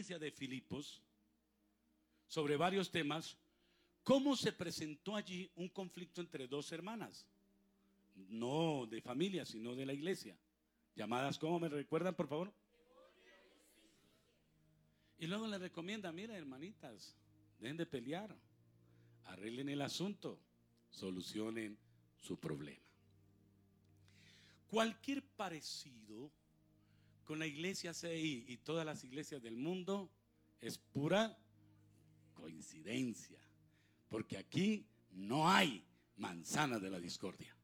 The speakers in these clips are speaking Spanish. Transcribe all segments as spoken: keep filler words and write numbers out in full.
iglesia de Filipos, sobre varios temas, cómo se presentó allí un conflicto entre dos hermanas, no de familia, sino de la iglesia, llamadas, ¿cómo me recuerdan, por favor? Y luego le recomienda, mira, hermanitas, dejen de pelear, arreglen el asunto, solucionen su problema. Cualquier parecido con la iglesia C I y todas las iglesias del mundo es pura coincidencia, porque aquí no hay manzana de la discordia.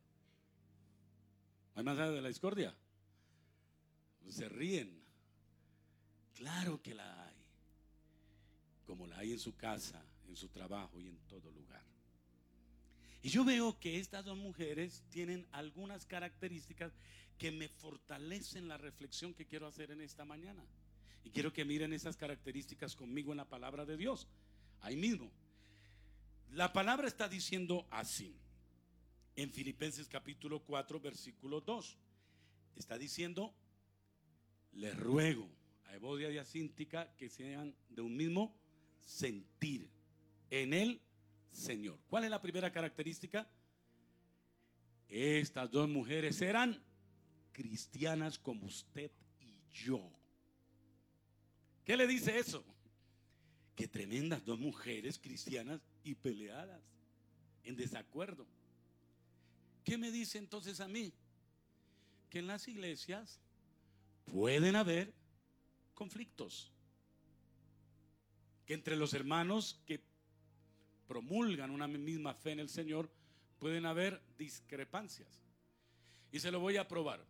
¿Hay manzana de la discordia? Se ríen. Claro que la hay, como la hay en su casa, en su trabajo y en todo lugar. Y yo veo que estas dos mujeres tienen algunas características que me fortalecen la reflexión que quiero hacer en esta mañana. Y quiero que miren esas características conmigo en la palabra de Dios. Ahí mismo. La palabra está diciendo así, en Filipenses capítulo cuatro, versículo dos. Está diciendo: les ruego a Evodia y a Síntica que sean de un mismo sentir en el Señor. ¿Cuál es la primera característica? Estas dos mujeres eran cristianas como usted y yo. ¿Qué le dice eso? Que tremendas dos mujeres cristianas y peleadas, en desacuerdo. ¿Qué me dice entonces a mí? Que en las iglesias pueden haber conflictos, que entre los hermanos que promulgan una misma fe en el Señor pueden haber discrepancias. Y se lo voy a probar.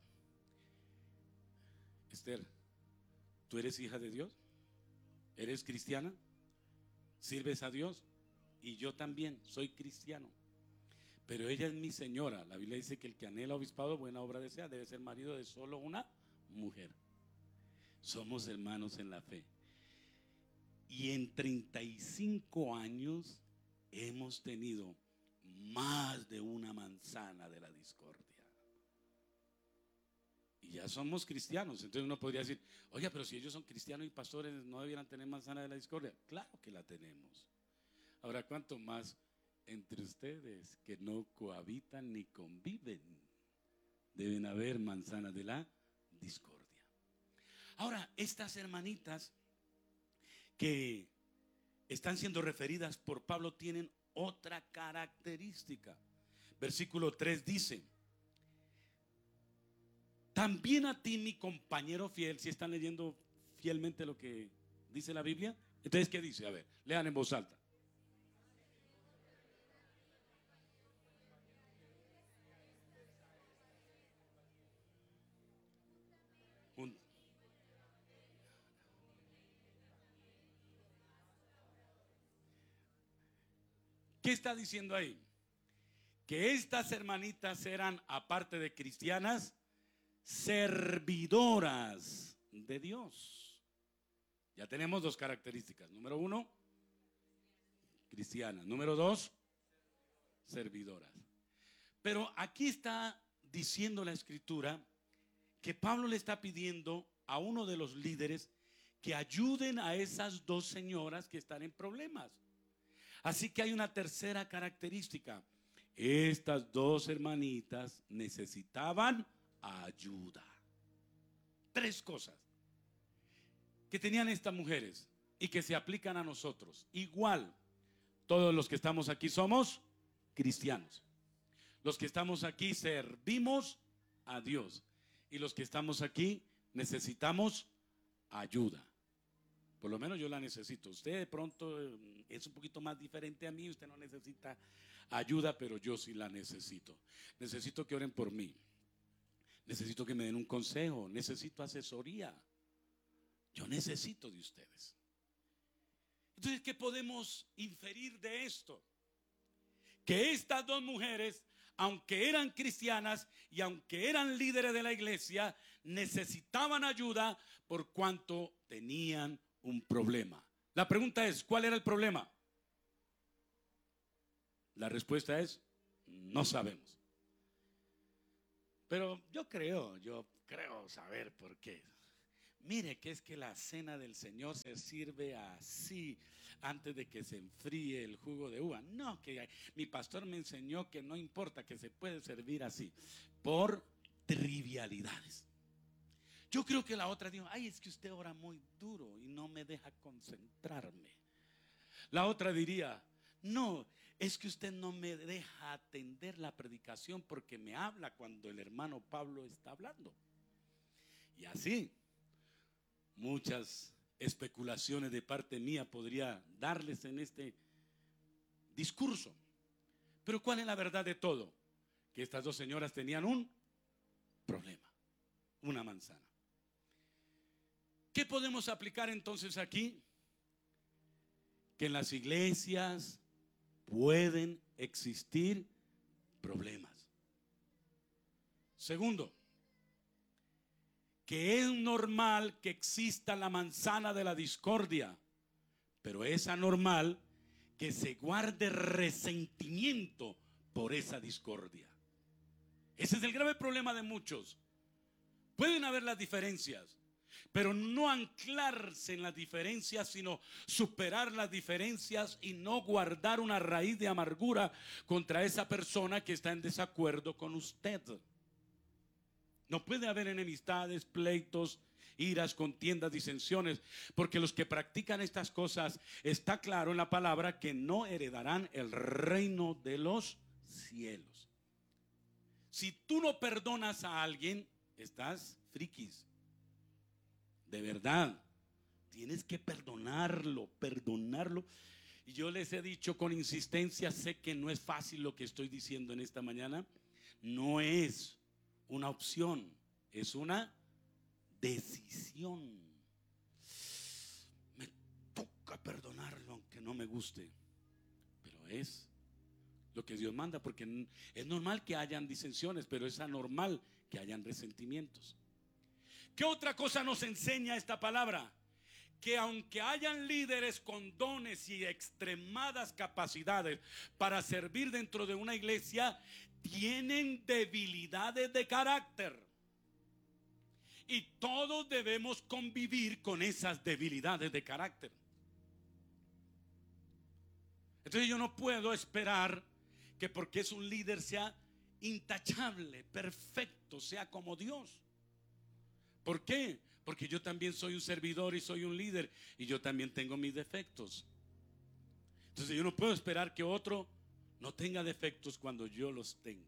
Esther, ¿tú eres hija de Dios? ¿Eres cristiana? ¿Sirves a Dios? Y yo también soy cristiano, pero ella es mi señora. La Biblia dice que el que anhela obispado, buena obra desea, debe ser marido de solo una mujer. Somos hermanos en la fe. Y en treinta y cinco años hemos tenido más de una manzana de la discordia. Y ya somos cristianos. Entonces uno podría decir: oye, pero si ellos son cristianos y pastores, ¿no debieran tener manzana de la discordia? Claro que la tenemos. Ahora, ¿cuánto más entre ustedes que no cohabitan ni conviven? Deben haber manzana de la discordia. Ahora, estas hermanitas que están siendo referidas por Pablo tienen otra característica. Versículo tres dice: también a ti, mi compañero fiel. Si están leyendo fielmente lo que dice la Biblia, entonces ¿qué dice? A ver, lean en voz alta. Un, ¿Qué está diciendo ahí? Que estas hermanitas eran, aparte de cristianas, servidoras de Dios. Ya tenemos dos características. Número uno, cristianas. Número dos, servidoras. Pero aquí está diciendo la escritura que Pablo le está pidiendo a uno de los líderes que ayuden a esas dos señoras que están en problemas. Así que hay una tercera característica. Estas dos hermanitas necesitaban ayuda. Tres cosas que tenían estas mujeres y que se aplican a nosotros. Igual, todos los que estamos aquí somos cristianos. Los que estamos aquí servimos a Dios. Y los que estamos aquí necesitamos ayuda. Por lo menos yo la necesito. Usted de pronto es un poquito más diferente a mí. Usted no necesita ayuda, pero yo sí la necesito. Necesito que oren por mí. Necesito que me den un consejo. Necesito asesoría. Yo necesito de ustedes. Entonces, ¿qué podemos inferir de esto? Que estas dos mujeres, aunque eran cristianas y aunque eran líderes de la iglesia, necesitaban ayuda por cuanto tenían un problema. La pregunta es: ¿cuál era el problema? La respuesta es: no sabemos. Pero yo creo, yo creo saber por qué. Mire que es que la cena del Señor se sirve así antes de que se enfríe el jugo de uva. No, que mi pastor me enseñó que no importa, que se puede servir así, por trivialidades. Yo creo que la otra dijo, ay, es que usted ora muy duro y no me deja concentrarme. La otra diría, no, es que usted no me deja atender la predicación porque me habla cuando el hermano Pablo está hablando. Y así, muchas especulaciones de parte mía podría darles en este discurso. Pero ¿cuál es la verdad de todo? Que estas dos señoras tenían un problema, una manzana. ¿Qué podemos aplicar entonces aquí? Que en las iglesias pueden existir problemas. Segundo, que es normal que exista la manzana de la discordia, pero es anormal que se guarde resentimiento por esa discordia. Ese es el grave problema de muchos. Pueden haber las diferencias, pero no anclarse en las diferencias, sino superar las diferencias y no guardar una raíz de amargura contra esa persona que está en desacuerdo con usted. No puede haber enemistades, pleitos, iras, contiendas, disensiones, porque los que practican estas cosas, está claro en la palabra que no heredarán el reino de los cielos. Si tú no perdonas a alguien, estás friquis. De verdad, tienes que perdonarlo, perdonarlo. Y yo les he dicho con insistencia, sé que no es fácil lo que estoy diciendo en esta mañana. No es una opción, es una decisión. Me toca perdonarlo aunque no me guste, pero es lo que Dios manda, porque es normal que hayan disensiones, pero es anormal que hayan resentimientos. ¿Qué otra cosa nos enseña esta palabra? Que aunque hayan líderes con dones y extremadas capacidades para servir dentro de una iglesia, tienen debilidades de carácter. Y todos debemos convivir con esas debilidades de carácter. Entonces yo no puedo esperar que porque es un líder sea intachable, perfecto, sea como Dios. ¿Por qué? Porque yo también soy un servidor y soy un líder y yo también tengo mis defectos. Entonces yo no puedo esperar que otro no tenga defectos cuando yo los tengo.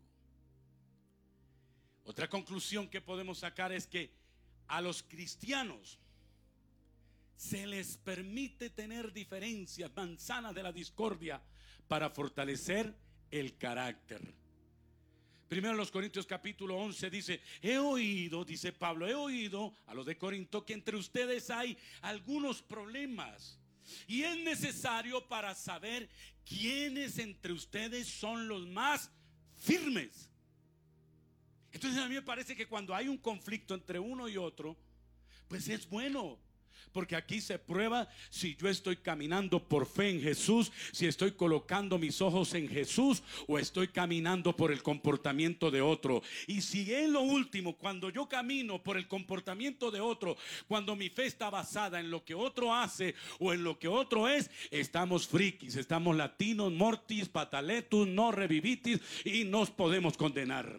Otra conclusión que podemos sacar es que a los cristianos se les permite tener diferencias, manzanas de la discordia, para fortalecer el carácter. Primero los Corintios capítulo once dice, he oído, dice Pablo, he oído a los de Corinto que entre ustedes hay algunos problemas. Y es necesario para saber quiénes entre ustedes son los más firmes. Entonces a mí me parece que cuando hay un conflicto entre uno y otro, pues es bueno. Porque aquí se prueba si yo estoy caminando por fe en Jesús, si estoy colocando mis ojos en Jesús o estoy caminando por el comportamiento de otro. Y si en lo último, cuando yo camino por el comportamiento de otro, cuando mi fe está basada en lo que otro hace o en lo que otro es, estamos frikis, estamos latinos, mortis, pataletus, no revivitis y nos podemos condenar.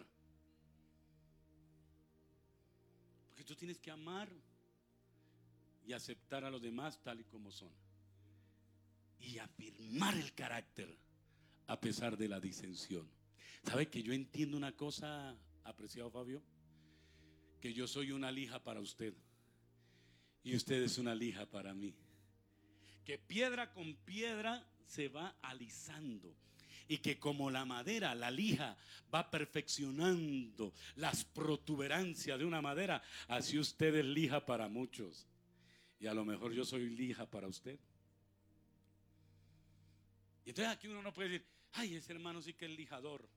Porque tú tienes que amar y aceptar a los demás tal y como son, y afirmar el carácter a pesar de la disensión. ¿Sabe que yo entiendo una cosa, apreciado Fabio? Que yo soy una lija para usted y usted es una lija para mí. Que piedra con piedra se va alisando. Y que como la madera, la lija va perfeccionando las protuberancias de una madera, así usted es lija para muchos. Y a lo mejor yo soy lija para usted. Y entonces aquí uno no puede decir, ay, ese hermano sí que es lijador.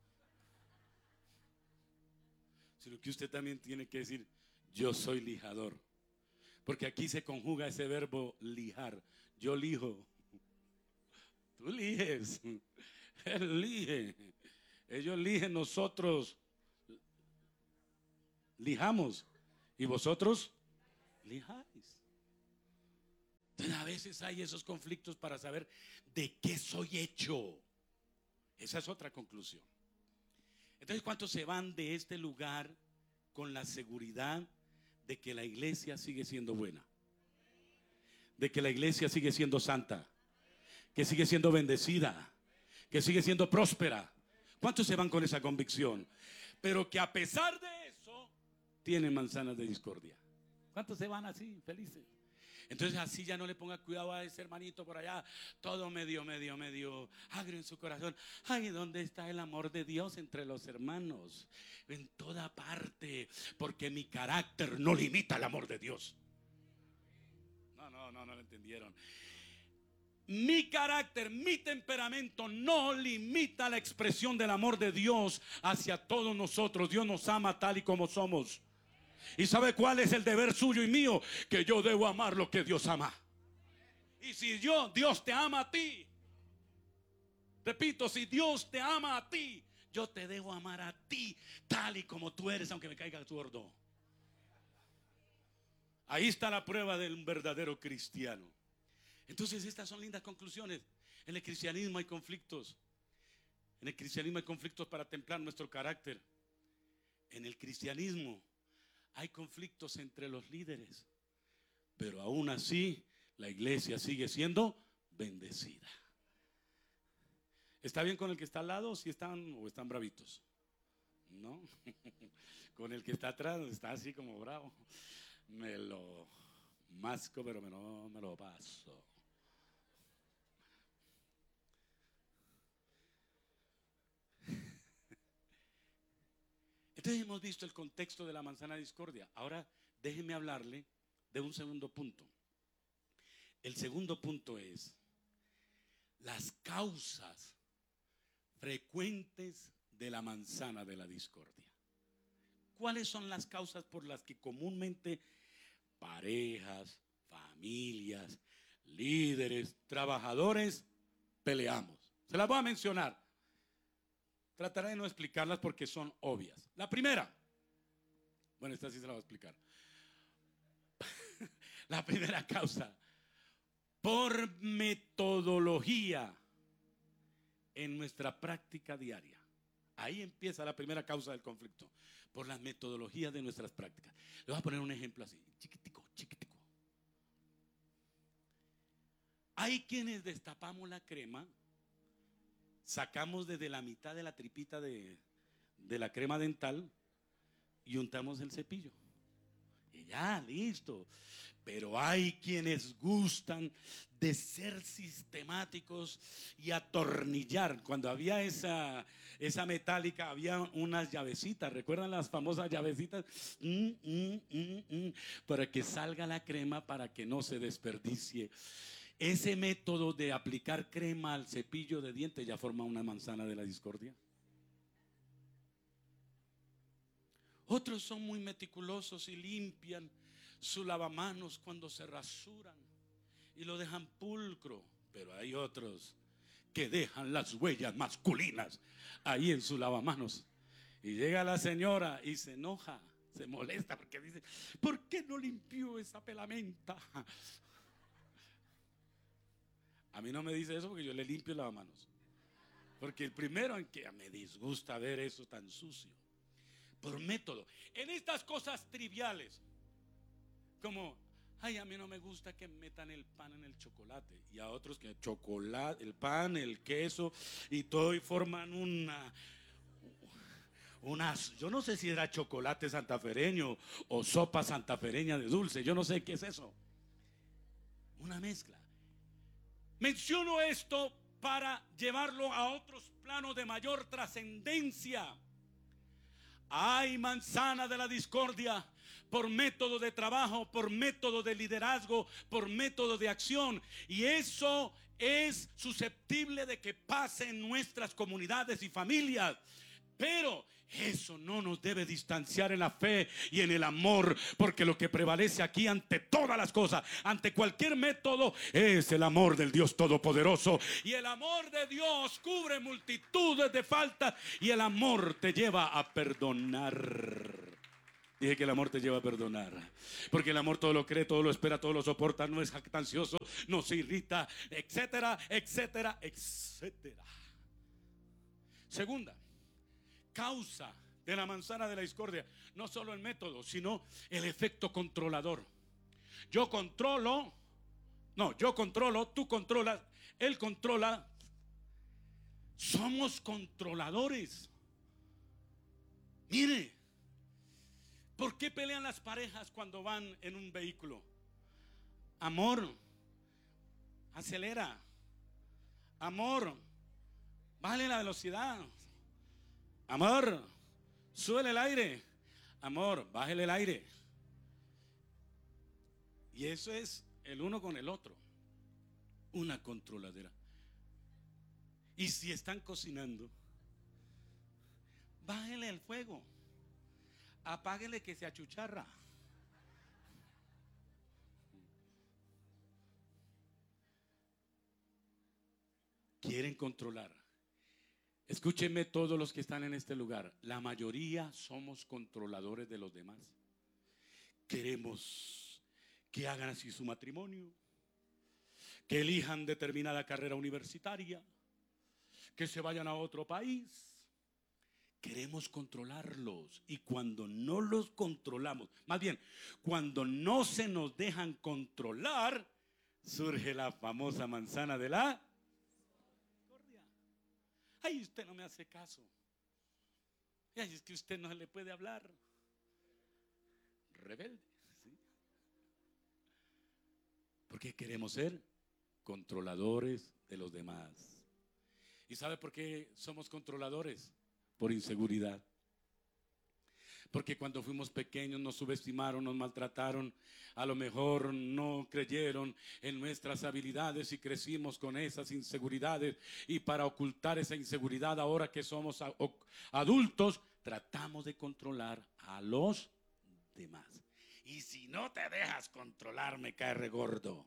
Sino que usted también tiene que decir, yo soy lijador. Porque aquí se conjuga ese verbo lijar. Yo lijo. Tú lijes. Él lige. Ellos ligen, nosotros lijamos. Y vosotros elijáis. Entonces, a veces hay esos conflictos para saber de qué soy hecho. Esa es otra conclusión. Entonces, ¿cuántos se van de este lugar con la seguridad de que la iglesia sigue siendo buena? De que la iglesia sigue siendo santa, que sigue siendo bendecida, que sigue siendo próspera. ¿Cuántos se van con esa convicción? Pero que a pesar de eso tienen manzanas de discordia. ¿Cuántos se van así, felices? Entonces así ya no le ponga cuidado a ese hermanito por allá, todo medio, medio, medio agrio en su corazón. Ay, ¿dónde está el amor de Dios entre los hermanos? En toda parte, porque mi carácter no limita el amor de Dios. No, no, no, no lo entendieron. Mi carácter, mi temperamento no limita la expresión del amor de Dios hacia todos nosotros. Dios nos ama tal y como somos. ¿Y sabe cuál es el deber suyo y mío? Que yo debo amar lo que Dios ama. Y si yo, Dios te ama a ti, repito, si Dios te ama a ti, yo te debo amar a ti tal y como tú eres, aunque me caiga sordo. Ahí está la prueba de un verdadero cristiano. Entonces estas son lindas conclusiones. En el cristianismo hay conflictos. En el cristianismo hay conflictos para templar nuestro carácter. En el cristianismo hay conflictos entre los líderes, pero aún así la iglesia sigue siendo bendecida. ¿Está bien con el que está al lado? ¿Si están o están bravitos? ¿No? Con el que está atrás está así como bravo. Me lo masco, pero me lo, me lo paso. Entonces hemos visto el contexto de la manzana de discordia. Ahora déjenme hablarle de un segundo punto. El segundo punto es las causas frecuentes de la manzana de la discordia. ¿Cuáles son las causas por las que comúnmente parejas, familias, líderes, trabajadores peleamos? Se las voy a mencionar. Trataré de no explicarlas porque son obvias. La primera, bueno, esta sí se la voy a explicar. La primera causa, por metodología en nuestra práctica diaria. Ahí empieza la primera causa del conflicto, por las metodologías de nuestras prácticas. Les voy a poner un ejemplo así, chiquitico, chiquitico. Hay quienes destapamos la crema, sacamos desde la mitad de la tripita de, de la crema dental y untamos el cepillo. Y ya, listo. Pero hay quienes gustan de ser sistemáticos y atornillar. Cuando había esa, esa metálica, había unas llavecitas. ¿Recuerdan las famosas llavecitas? Mm, mm, mm, mm, para que salga la crema, para que no se desperdicie. Ese método de aplicar crema al cepillo de dientes ya forma una manzana de la discordia. Otros son muy meticulosos y limpian su lavamanos cuando se rasuran y lo dejan pulcro. Pero hay otros que dejan las huellas masculinas ahí en su lavamanos. Y llega la señora y se enoja, se molesta porque dice: ¿por qué no limpió esa pelamenta? A mí no me dice eso porque yo le limpio el lavamanos. Porque el primero en que me disgusta ver eso tan sucio. Por método. En estas cosas triviales, como, ay, a mí no me gusta que metan el pan en el chocolate. Y a otros que chocolate, el pan, el queso y todo, y forman una, unas, yo no sé si era chocolate santafereño o sopa santafereña de dulce. Yo no sé qué es eso. Una mezcla. Menciono esto para llevarlo a otros planos de mayor trascendencia. Hay manzana de la discordia por método de trabajo, por método de liderazgo, por método de acción. Y eso es susceptible de que pase en nuestras comunidades y familias. Pero eso no nos debe distanciar en la fe y en el amor, porque lo que prevalece aquí ante todas las cosas, ante cualquier método, es el amor del Dios Todopoderoso. Y el amor de Dios cubre multitudes de faltas y el amor te lleva a perdonar. Dije que el amor te lleva a perdonar, porque el amor todo lo cree, todo lo espera, todo lo soporta, no es jactancioso, no se irrita, etcétera, etcétera, etcétera. Segunda causa de la manzana de la discordia, no solo el método, sino el efecto controlador. Yo controlo, no, yo controlo, tú controlas, él controla. Somos controladores. Mire, ¿por qué pelean las parejas cuando van en un vehículo? Amor, acelera. Amor, bájale la velocidad. Amor, súbele el aire. Amor, bájale el aire. Y eso es el uno con el otro. Una controladera. Y si están cocinando, bájele el fuego. Apáguele que se achucharra. Quieren controlar. Escúchenme todos los que están en este lugar. La mayoría somos controladores de los demás. Queremos que hagan así su matrimonio, que elijan determinada carrera universitaria, que se vayan a otro país. Queremos controlarlos, y cuando no los controlamos, más bien, cuando no se nos dejan controlar, surge la famosa manzana de la discordia. Ay, usted no me hace caso. Ay, es que usted no le puede hablar. Rebelde, ¿sí? Porque queremos ser controladores de los demás. ¿Y sabe por qué somos controladores? Por inseguridad. Porque cuando fuimos pequeños nos subestimaron, nos maltrataron, a lo mejor no creyeron en nuestras habilidades y crecimos con esas inseguridades, y para ocultar esa inseguridad, ahora que somos adultos, tratamos de controlar a los demás. Y si no te dejas controlar, me cae regordo.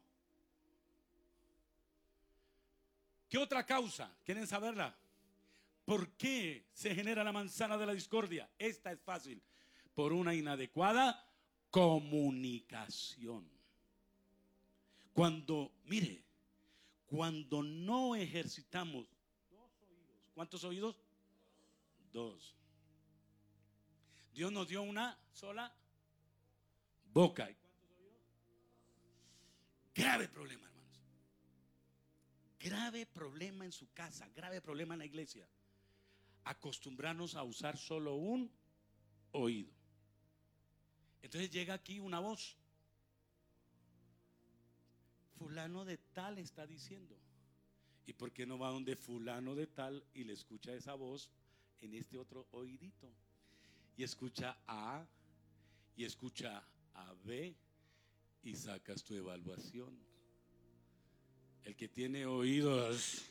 ¿Qué otra causa? ¿Quieren saberla? ¿Por qué se genera la manzana de la discordia? Esta es fácil. Por una inadecuada comunicación. Cuando, mire, cuando no ejercitamos dos oídos. ¿Cuántos oídos? Dos. Dios nos dio una sola boca. ¿Y cuántos oídos? Grave problema, hermanos. Grave problema en su casa, grave problema en la iglesia. Acostumbrarnos a usar solo un oído. Entonces llega aquí una voz. Fulano de tal está diciendo. ¿Y por qué no va donde fulano de tal y le escucha esa voz en este otro oídito? Y escucha a A, y escucha a B, y sacas tu evaluación. El que tiene oídos,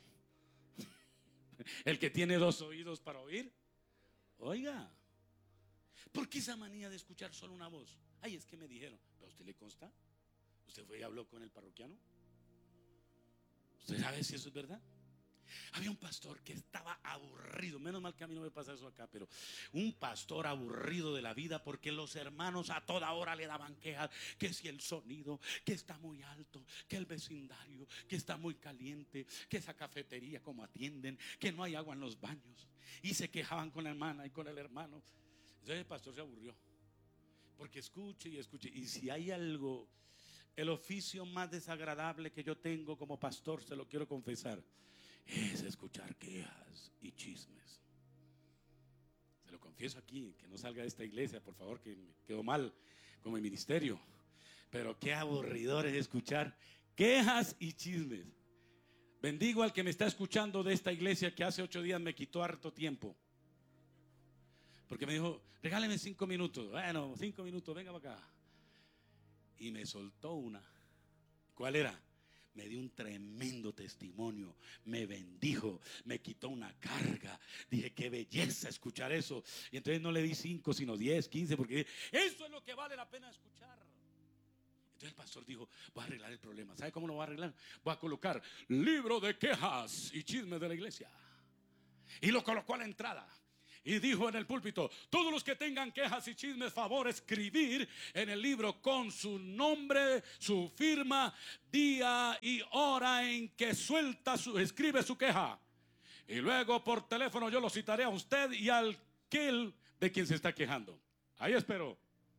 el que tiene dos oídos para oír, oiga. ¿Por qué esa manía de escuchar solo una voz? Ay, es que me dijeron. ¿Pero a usted le consta? ¿Usted fue y habló con el parroquiano? ¿Usted sabe si eso es verdad? Había un pastor que estaba aburrido. Menos mal que a mí no me pasa eso acá, pero un pastor aburrido de la vida, porque los hermanos a toda hora le daban quejas. Que si el sonido, que está muy alto, que el vecindario, que está muy caliente, que esa cafetería como atienden, que no hay agua en los baños. Y se quejaban con la hermana y con el hermano. Entonces el pastor se aburrió, porque escuche y escuche. Y si hay algo, el oficio más desagradable que yo tengo como pastor, se lo quiero confesar, es escuchar quejas y chismes. Se lo confieso aquí, que no salga de esta iglesia, por favor, que me quedó mal con mi ministerio. Pero qué aburridor es escuchar quejas y chismes. Bendigo al que me está escuchando de esta iglesia, que hace ocho días me quitó harto tiempo, porque me dijo, regáleme cinco minutos. Bueno, cinco minutos, venga para acá. Y me soltó una. ¿Cuál era? Me dio un tremendo testimonio, me bendijo, me quitó una carga. Dije, qué belleza escuchar eso. Y entonces no le di cinco, sino diez, quince, porque eso es lo que vale la pena escuchar. Entonces el pastor dijo, voy a arreglar el problema. ¿Sabe cómo lo voy a arreglar? Voy a colocar libro de quejas y chismes de la iglesia. Y lo colocó a la entrada. y dijo en el púlpito: todos los que tengan quejas y chismes, favor escribir en el libro con su nombre, su firma, día y hora en que suelta su, escribe su queja, y luego por teléfono yo lo citaré a usted y al aquel de quien se está quejando. Ahí esperó.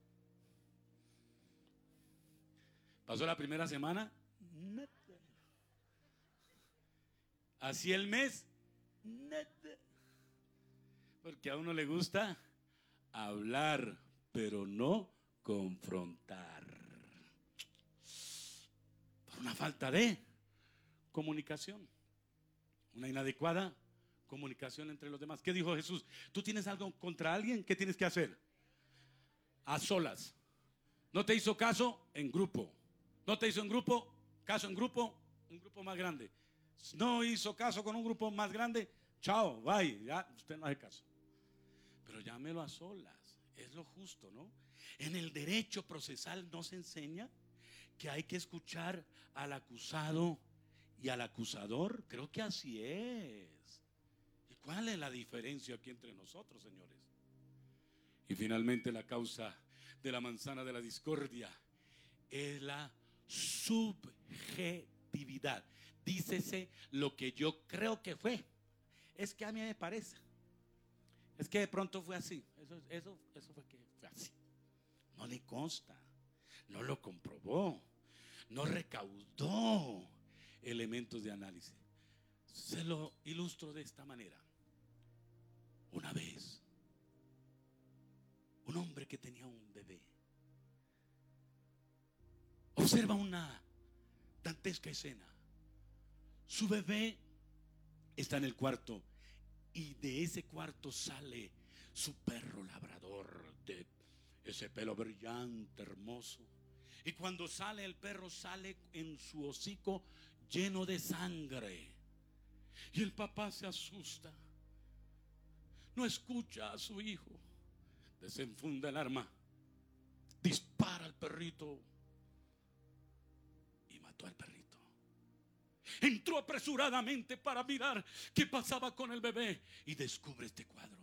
Pasó la primera semana, nada. Así el mes, nada. Porque a uno le gusta hablar, pero no confrontar. Por una falta de comunicación, una inadecuada comunicación entre los demás. ¿Qué dijo Jesús? ¿Tú tienes algo contra alguien? ¿Qué tienes que hacer? A solas. ¿No te hizo caso? En grupo. ¿No te hizo en grupo? Caso en grupo, un grupo más grande. No hizo caso con un grupo más grande, chao, bye, ya usted no hace caso. Pero llámelo a solas, es lo justo, ¿no? En el derecho procesal nos enseña que hay que escuchar al acusado y al acusador. Creo que así es. ¿Y cuál es la diferencia aquí entre nosotros, señores? Y finalmente la causa de la manzana de la discordia es la subjetividad. Dícese lo que yo creo que fue. Es que a mí me parece. Es que de pronto fue así. Eso, eso, eso fue que fue así. No le consta. No lo comprobó. No recaudó elementos de análisis. Se lo ilustro de esta manera. Una vez, un hombre que tenía un bebé observa una dantesca escena. Su bebé está en el cuarto y de ese cuarto sale su perro labrador, de ese pelo brillante, hermoso. Y cuando sale el perro, sale en su hocico lleno de sangre. Y el papá se asusta. No escucha a su hijo. Desenfunda el arma, dispara al perrito y mató al perrito. Entró apresuradamente para mirar qué pasaba con el bebé y descubre este cuadro.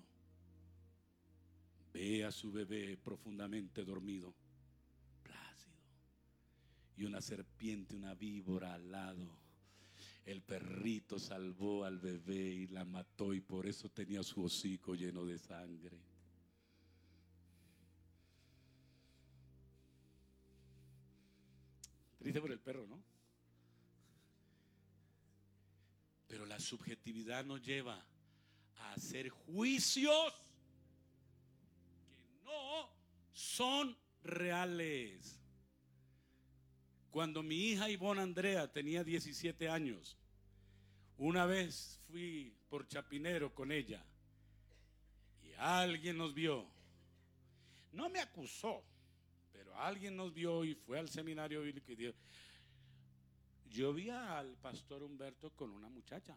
Ve a su bebé profundamente dormido, plácido, y una serpiente, una víbora al lado. El perrito salvó al bebé y la mató, y por eso tenía su hocico lleno de sangre. Triste por el perro, ¿no? Pero la subjetividad nos lleva a hacer juicios que no son reales. Cuando mi hija Ivonne Andrea tenía diecisiete años, una vez fui por Chapinero con ella y alguien nos vio. No me acusó, pero alguien nos vio y fue al seminario bíblico y dijo: yo vi al pastor Humberto con una muchacha.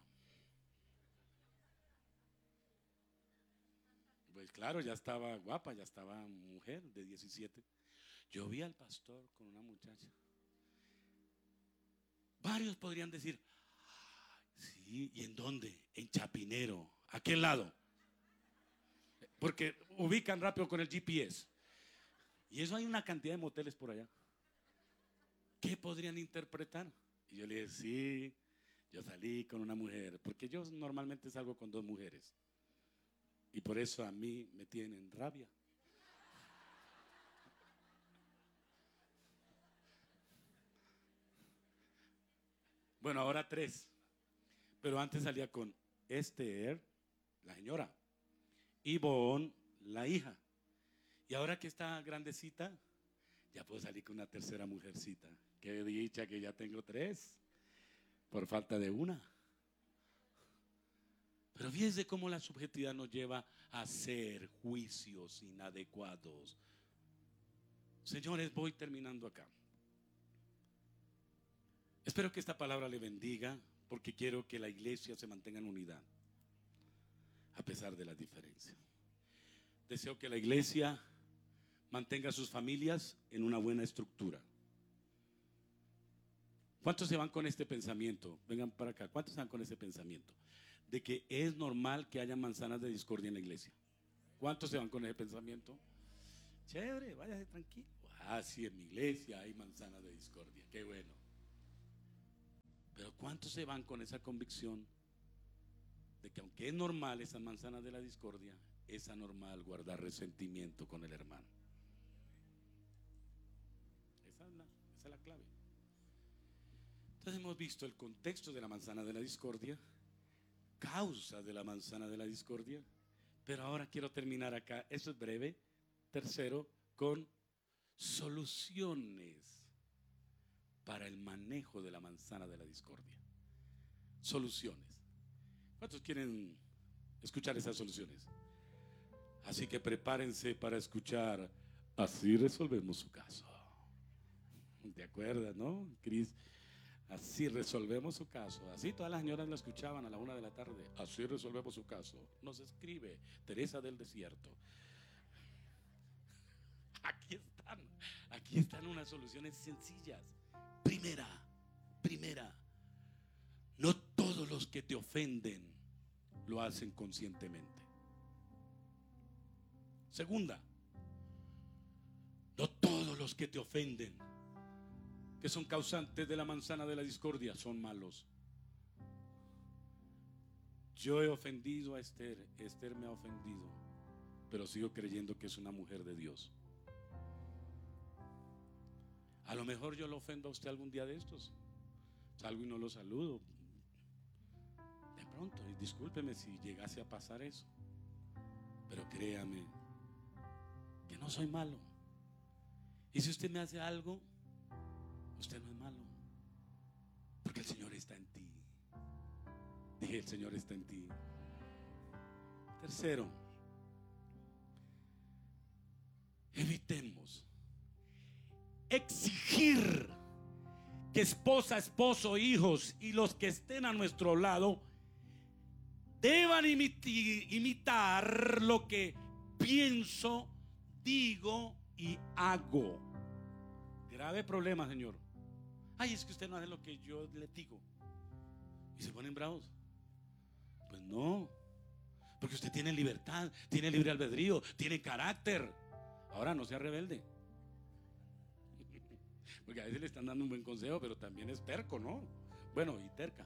Pues claro, ya estaba guapa, ya estaba mujer de diecisiete. Yo vi al pastor con una muchacha. Varios podrían decir: sí, ¿y en dónde? En Chapinero. ¿A qué lado? Porque ubican rápido con el G P S. Y eso hay una cantidad de moteles por allá. ¿Qué podrían interpretar? Y yo le dije: sí, yo salí con una mujer, porque yo normalmente salgo con dos mujeres. Y por eso a mí me tienen rabia. Bueno, ahora tres. Pero antes salía con Esther, la señora, Ivonne, la hija. Y ahora que está grandecita, ya puedo salir con una tercera mujercita. Qué dicha que ya tengo tres, por falta de una. Pero fíjense cómo la subjetividad nos lleva a hacer juicios inadecuados. Señores, voy terminando acá. Espero que esta palabra le bendiga, porque quiero que la iglesia se mantenga en unidad, a pesar de las diferencias. Deseo que la iglesia mantenga a sus familias en una buena estructura. ¿Cuántos se van con este pensamiento? Vengan para acá. ¿Cuántos se van con este pensamiento? De que es normal que haya manzanas de discordia en la iglesia. ¿Cuántos se van con ese pensamiento? Chévere, váyase tranquilo. Ah, sí, en mi iglesia hay manzana de discordia, qué bueno. Pero ¿cuántos se van con esa convicción de que aunque es normal esa manzana de la discordia, es anormal guardar resentimiento con el hermano? Esa es la, esa es la clave. Entonces hemos visto el contexto de la manzana de la discordia, causa de la manzana de la discordia, pero ahora quiero terminar acá, eso es breve. Tercero, con soluciones para el manejo de la manzana de la discordia. Soluciones. ¿Cuántos quieren escuchar esas soluciones? Así que prepárense para escuchar. Así resolvemos su caso. ¿Te acuerdas, no, Cris? Así resolvemos su caso. Así todas las señoras lo escuchaban a la una de la tarde. Así resolvemos su caso. Nos escribe Teresa del Desierto. Aquí están, aquí están unas soluciones sencillas. Primera, primera, no todos los que te ofenden lo hacen conscientemente. Segunda, no todos los que te ofenden, que son causantes de la manzana de la discordia, son malos. Yo he ofendido a Esther, Esther me ha ofendido, pero sigo creyendo que es una mujer de Dios. A lo mejor yo lo ofendo a usted algún día de estos. Salgo y no lo saludo. De pronto, y discúlpeme si llegase a pasar eso. Pero créame que no soy malo. Y si usted me hace algo, usted no es malo. Porque el Señor está en ti. Dije, el Señor está en ti. Tercero, evitemos exigir que esposa, esposo, hijos y los que estén a nuestro lado deban imiti- imitar lo que pienso, digo y hago. Grave problema, Señor. Ay, es que usted no hace lo que yo le digo. Y se ponen bravos. Pues no, porque usted tiene libertad, tiene libre albedrío, tiene carácter. Ahora no sea rebelde. Porque a veces le están dando un buen consejo, pero también es terco, ¿no? Bueno, y terca.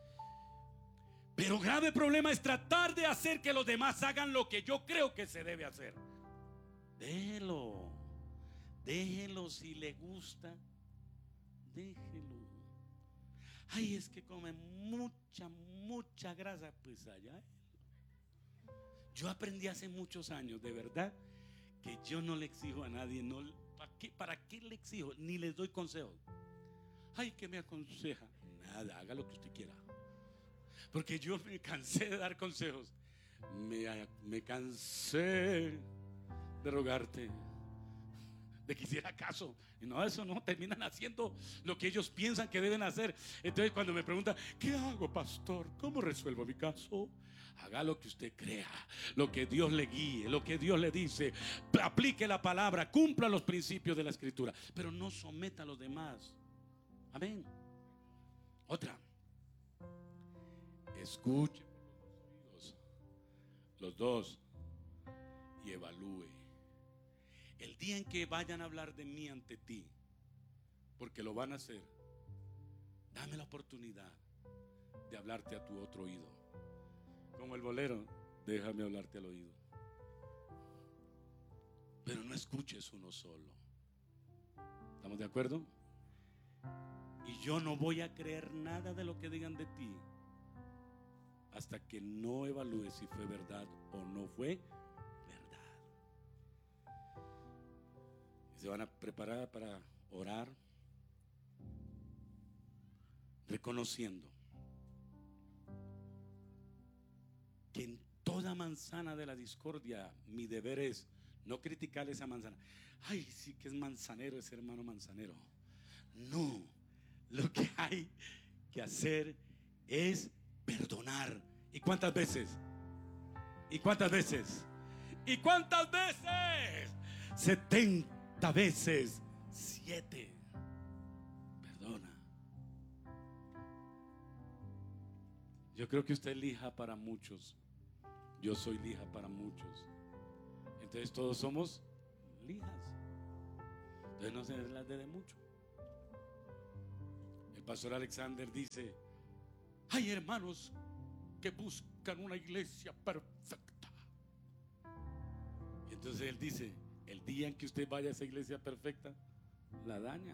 Pero grave problema es tratar de hacer que los demás hagan lo que yo creo que se debe hacer. Déjelo, déjelo si le gusta, déjelo. Ay, es que come mucha, mucha grasa, pues allá. Yo aprendí hace muchos años, de verdad, que yo no le exijo a nadie, no, ¿para qué, ¿para qué le exijo? Ni les doy consejos. Ay, ¿qué me aconseja? Nada, haga lo que usted quiera. Porque yo me cansé de dar consejos. Me, me cansé de rogarte, de que hiciera caso. Y no, eso no, terminan haciendo lo que ellos piensan que deben hacer. Entonces cuando me preguntan, ¿qué hago, pastor? ¿Cómo resuelvo mi caso? Haga lo que usted crea, lo que Dios le guíe, lo que Dios le dice. Aplique la palabra, cumpla los principios de la Escritura, pero no someta a los demás. Amén. Otra, escuche por los dos oídos, los dos, y evalúe. El día en que vayan a hablar de mí ante ti, porque lo van a hacer, dame la oportunidad de hablarte a tu otro oído. Como el bolero, déjame hablarte al oído. Pero no escuches uno solo. ¿Estamos de acuerdo? Y yo no voy a creer nada de lo que digan de ti hasta que no evalúe si fue verdad o no fue verdad. Y se van a preparar para orar, reconociendo que en toda manzana de la discordia mi deber es no criticar esa manzana. Ay, sí que es manzanero ese hermano manzanero. No, lo que hay que hacer es perdonar. ¿Y cuántas veces? ¿Y cuántas veces? ¿Y cuántas veces? setenta veces siete. Perdona. Yo creo que usted es lija para muchos. Yo soy lija para muchos. Entonces todos somos lijas. Entonces no se las dé de mucho. El pastor Alexander dice: hay hermanos que buscan una iglesia perfecta. Y entonces él dice: el día en que usted vaya a esa iglesia perfecta, la daña.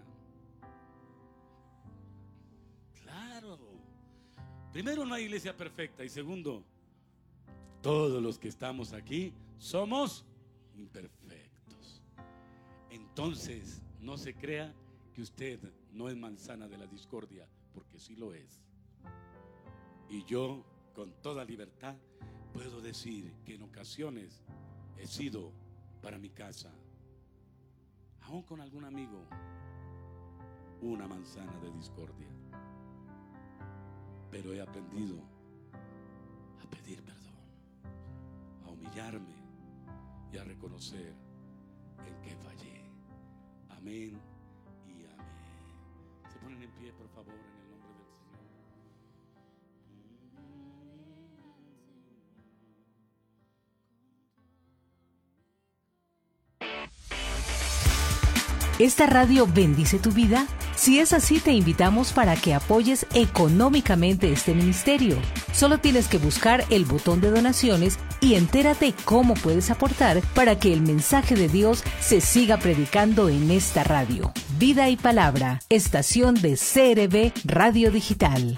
Claro. Primero, no hay iglesia perfecta. Y segundo, todos los que estamos aquí somos imperfectos. Entonces, no se crea que usted no es manzana de la discordia, porque sí lo es. Y yo, con toda libertad, puedo decir que en ocasiones he sido para mi casa, aún con algún amigo, una manzana de discordia. Pero he aprendido a pedir perdón, a humillarme y a reconocer en que fallé. Amén y amén. Se ponen en pie, por favor, en el nombre del Señor. ¿Esta radio bendice tu vida? Si es así, te invitamos para que apoyes económicamente este ministerio. Solo tienes que buscar el botón de donaciones y entérate cómo puedes aportar para que el mensaje de Dios se siga predicando en esta radio. Vida y Palabra, estación de C R B Radio Digital.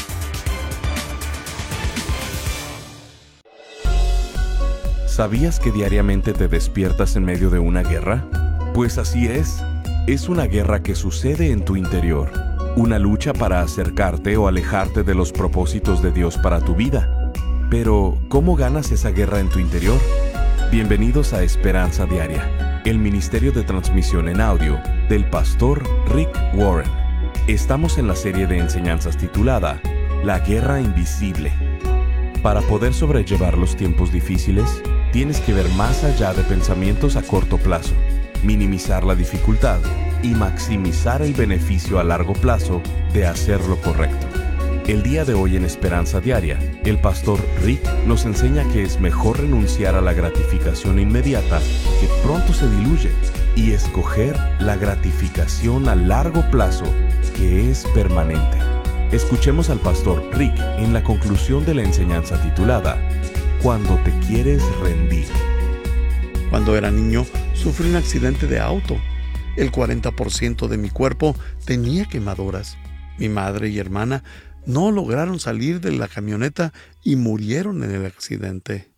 ¿Sabías que diariamente te despiertas en medio de una guerra? Pues así es. Es una guerra que sucede en tu interior. Una lucha para acercarte o alejarte de los propósitos de Dios para tu vida. Pero, ¿cómo ganas esa guerra en tu interior? Bienvenidos a Esperanza Diaria, el ministerio de transmisión en audio del pastor Rick Warren. Estamos en la serie de enseñanzas titulada La Guerra Invisible. Para poder sobrellevar los tiempos difíciles, tienes que ver más allá de pensamientos a corto plazo, minimizar la dificultad y maximizar el beneficio a largo plazo de hacer lo correcto. El día de hoy en Esperanza Diaria, el pastor Rick nos enseña que es mejor renunciar a la gratificación inmediata que pronto se diluye y escoger la gratificación a largo plazo que es permanente. Escuchemos al pastor Rick en la conclusión de la enseñanza titulada Cuando te quieres rendir. Cuando era niño, sufrí un accidente de auto. El cuarenta por ciento de mi cuerpo tenía quemaduras. Mi madre y hermana no lograron salir de la camioneta y murieron en el accidente.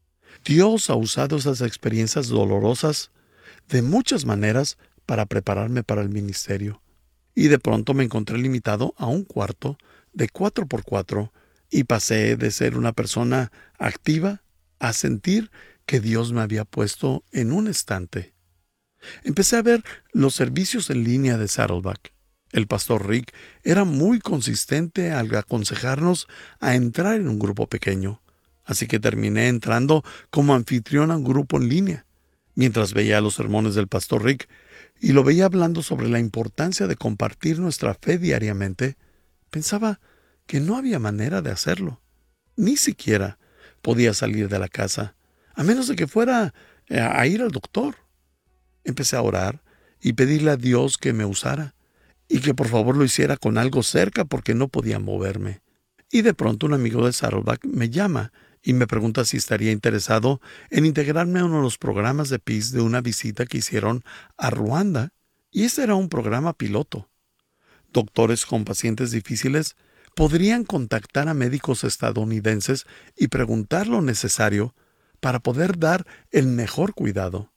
Dios ha usado esas experiencias dolorosas de muchas maneras para prepararme para el ministerio. Y de pronto me encontré limitado a un cuarto de cuatro por cuatro y pasé de ser una persona activa a sentir que Dios me había puesto en un estante. Empecé a ver los servicios en línea de Saddleback. El pastor Rick era muy consistente al aconsejarnos a entrar en un grupo pequeño, así que terminé entrando como anfitrión a un grupo en línea. Mientras veía los sermones del pastor Rick y lo veía hablando sobre la importancia de compartir nuestra fe diariamente, pensaba que no había manera de hacerlo. Ni siquiera podía salir de la casa, a menos de que fuera a ir al doctor. Empecé a orar y pedirle a Dios que me usara y que por favor lo hiciera con algo cerca porque no podía moverme. Y de pronto un amigo de Saddleback me llama y me pregunta si estaría interesado en integrarme a uno de los programas de Peace de una visita que hicieron a Ruanda, y este era un programa piloto. Doctores con pacientes difíciles podrían contactar a médicos estadounidenses y preguntar lo necesario para poder dar el mejor cuidado.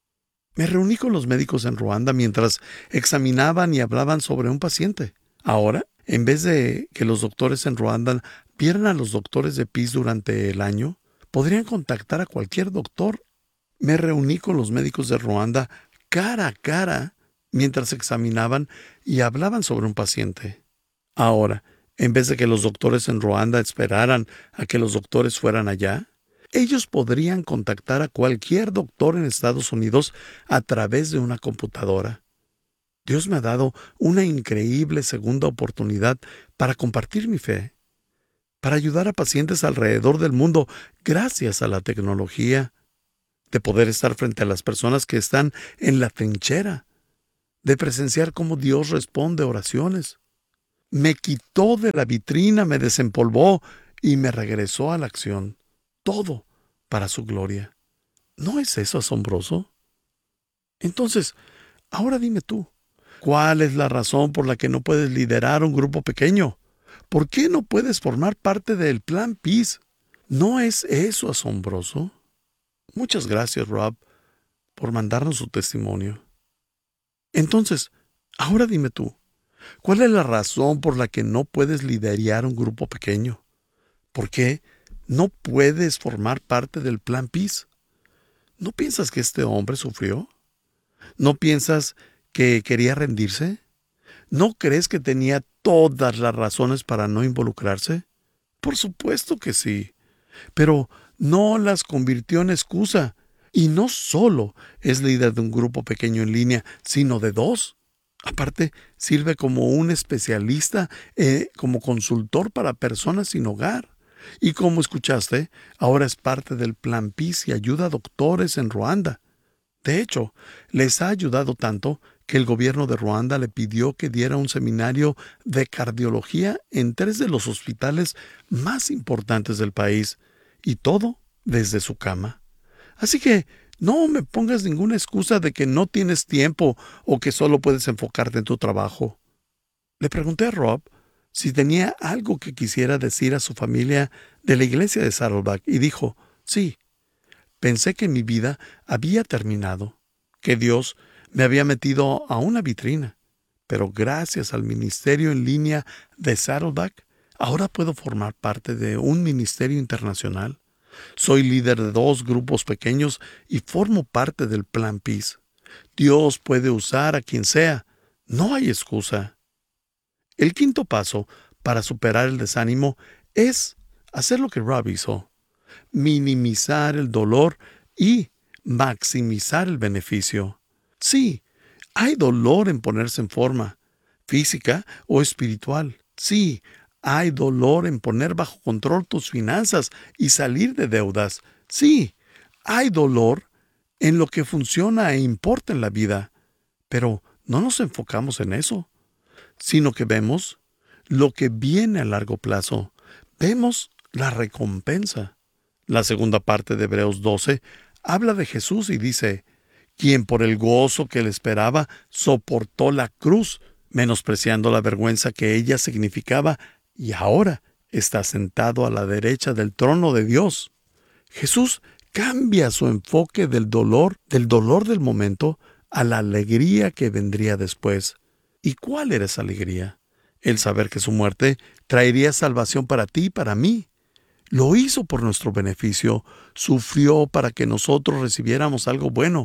Me reuní con los médicos en Ruanda mientras examinaban y hablaban sobre un paciente. Ahora, en vez de que los doctores en Ruanda vieran a los doctores de Peace durante el año, podrían contactar a cualquier doctor. Me reuní con los médicos de Ruanda cara a cara mientras examinaban y hablaban sobre un paciente. Ahora, en vez de que los doctores en Ruanda esperaran a que los doctores fueran allá, ellos podrían contactar a cualquier doctor en Estados Unidos a través de una computadora. Dios me ha dado una increíble segunda oportunidad para compartir mi fe, para ayudar a pacientes alrededor del mundo gracias a la tecnología. de poder estar frente a las personas que están en la trinchera, de presenciar cómo Dios responde oraciones. Me quitó de la vitrina, me desempolvó y me regresó a la acción. Todo para su gloria. ¿No es eso asombroso? Entonces, ahora dime tú, ¿cuál es la razón por la que no puedes liderar un grupo pequeño? ¿Por qué no puedes formar parte del Plan Peace? ¿No es eso asombroso? Muchas gracias, Rob, por mandarnos su testimonio. Entonces, ahora dime tú, ¿cuál es la razón por la que no puedes liderar un grupo pequeño? ¿Por qué no puedes formar parte del Plan Peace? ¿No piensas que este hombre sufrió? ¿No piensas que quería rendirse? ¿No crees que tenía todas las razones para no involucrarse? Por supuesto que sí, pero no las convirtió en excusa. Y no solo es líder de un grupo pequeño en línea, sino de dos. Aparte, sirve como un especialista, eh, como consultor para personas sin hogar. Y como escuchaste, ahora es parte del Plan Peace y ayuda a doctores en Ruanda. De hecho, les ha ayudado tanto que el gobierno de Ruanda le pidió que diera un seminario de cardiología en tres de los hospitales más importantes del país, y todo desde su cama. Así que no me pongas ninguna excusa de que no tienes tiempo o que solo puedes enfocarte en tu trabajo. Le pregunté a Rob si tenía algo que quisiera decir a su familia de la iglesia de Saddleback y dijo, sí, pensé que mi vida había terminado, que Dios me había metido a una vitrina, pero gracias al ministerio en línea de Saddleback, ahora puedo formar parte de un ministerio internacional. Soy líder de dos grupos pequeños y formo parte del Plan Peace. Dios puede usar a quien sea. No hay excusa. El quinto paso para superar el desánimo es hacer lo que Rob hizo. Minimizar el dolor y maximizar el beneficio. Sí, hay dolor en ponerse en forma, física o espiritual. Sí, hay dolor en poner bajo control tus finanzas y salir de deudas. Sí, hay dolor en lo que funciona e importa en la vida. Pero no nos enfocamos en eso, sino que vemos lo que viene a largo plazo. Vemos la recompensa. La segunda parte de Hebreos doce habla de Jesús y dice, quien por el gozo que le esperaba soportó la cruz, menospreciando la vergüenza que ella significaba, y ahora está sentado a la derecha del trono de Dios. Jesús cambia su enfoque del dolor, del dolor del momento, a la alegría que vendría después. ¿Y cuál era esa alegría? El saber que su muerte traería salvación para ti y para mí. Lo hizo por nuestro beneficio, sufrió para que nosotros recibiéramos algo bueno.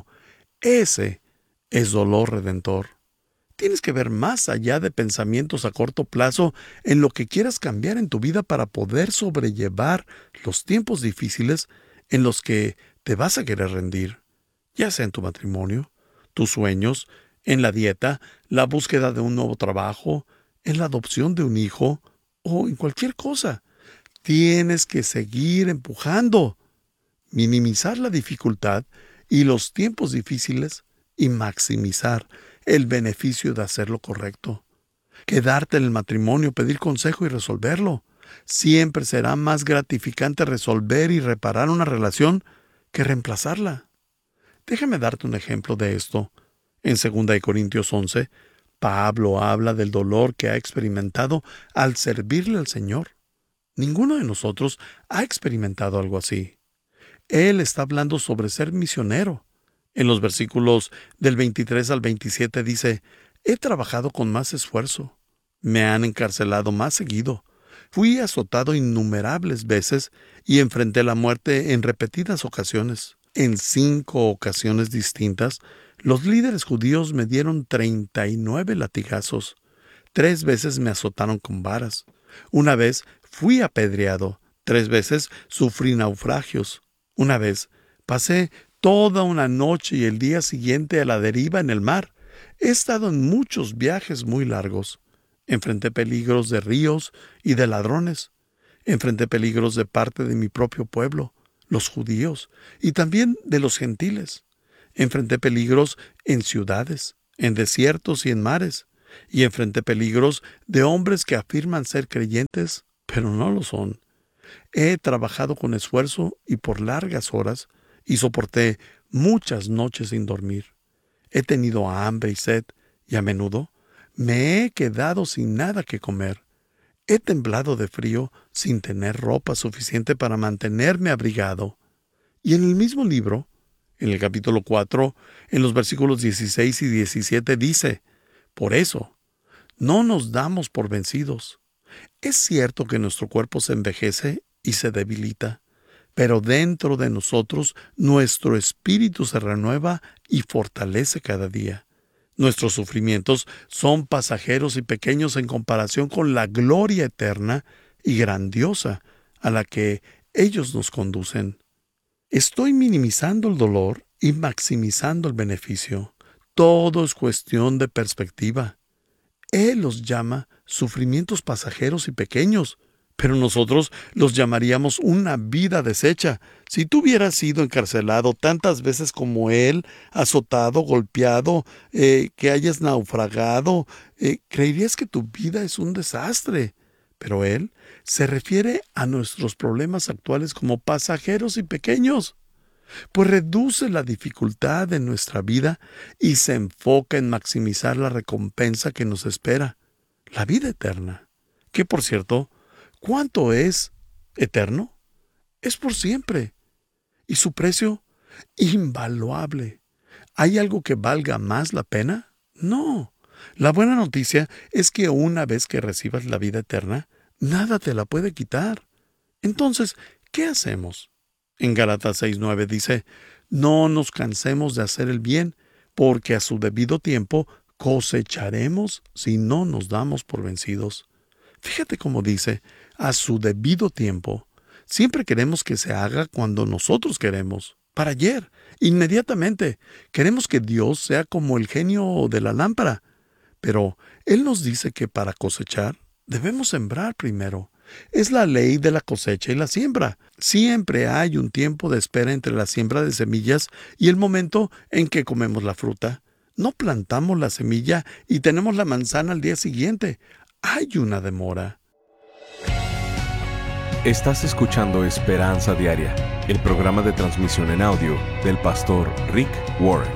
Ese es dolor redentor. Tienes que ver más allá de pensamientos a corto plazo en lo que quieras cambiar en tu vida para poder sobrellevar los tiempos difíciles en los que te vas a querer rendir, ya sea en tu matrimonio, tus sueños, en la dieta, la búsqueda de un nuevo trabajo, en la adopción de un hijo o en cualquier cosa. Tienes que seguir empujando, minimizar la dificultad y los tiempos difíciles y maximizar el beneficio de hacer lo correcto. Quedarte en el matrimonio, pedir consejo y resolverlo. Siempre será más gratificante resolver y reparar una relación que reemplazarla. Déjame darte un ejemplo de esto. En segunda de Corintios once, Pablo habla del dolor que ha experimentado al servirle al Señor. Ninguno de nosotros ha experimentado algo así. Él está hablando sobre ser misionero. En los versículos del veintitrés al veintisiete dice, he trabajado con más esfuerzo. Me han encarcelado más seguido. Fui azotado innumerables veces y enfrenté la muerte en repetidas ocasiones. En cinco ocasiones distintas, los líderes judíos me dieron treinta y nueve latigazos. Tres veces me azotaron con varas. Una vez fui apedreado. Tres veces sufrí naufragios. Una vez pasé toda una noche y el día siguiente a la deriva en el mar. He estado en muchos viajes muy largos. Enfrenté peligros de ríos y de ladrones. Enfrenté peligros de parte de mi propio pueblo, los judíos y también de los gentiles. Enfrenté peligros en ciudades, en desiertos y en mares, y enfrenté peligros de hombres que afirman ser creyentes, pero no lo son. He trabajado con esfuerzo y por largas horas, y soporté muchas noches sin dormir. He tenido hambre y sed, y a menudo me he quedado sin nada que comer. He temblado de frío sin tener ropa suficiente para mantenerme abrigado. Y en el mismo libro, en el capítulo cuatro, en los versículos dieciséis y diecisiete dice: por eso, no nos damos por vencidos. Es cierto que nuestro cuerpo se envejece y se debilita, pero dentro de nosotros nuestro espíritu se renueva y fortalece cada día. Nuestros sufrimientos son pasajeros y pequeños en comparación con la gloria eterna y grandiosa a la que ellos nos conducen. Estoy minimizando el dolor y maximizando el beneficio. Todo es cuestión de perspectiva. Él los llama sufrimientos pasajeros y pequeños, pero nosotros los llamaríamos una vida deshecha. Si tú hubieras sido encarcelado tantas veces como él, azotado, golpeado, eh, que hayas naufragado, eh, creerías que tu vida es un desastre. Pero él se refiere a nuestros problemas actuales como pasajeros y pequeños, pues reduce la dificultad de nuestra vida y se enfoca en maximizar la recompensa que nos espera, la vida eterna, que por cierto, ¿cuánto es eterno? Es por siempre. ¿Y su precio? Invaluable. ¿Hay algo que valga más la pena? No. La buena noticia es que una vez que recibas la vida eterna, nada te la puede quitar. Entonces, ¿qué hacemos? En Gálatas seis nueve dice: no nos cansemos de hacer el bien, porque a su debido tiempo cosecharemos si no nos damos por vencidos. Fíjate cómo dice: a su debido tiempo. Siempre queremos que se haga cuando nosotros queremos, para ayer, inmediatamente. Queremos que Dios sea como el genio de la lámpara. Pero Él nos dice que para cosechar debemos sembrar primero. Es la ley de la cosecha y la siembra. Siempre hay un tiempo de espera entre la siembra de semillas y el momento en que comemos la fruta. No plantamos la semilla y tenemos la manzana al día siguiente. Hay una demora. Estás escuchando Esperanza Diaria, el programa de transmisión en audio del pastor Rick Warren.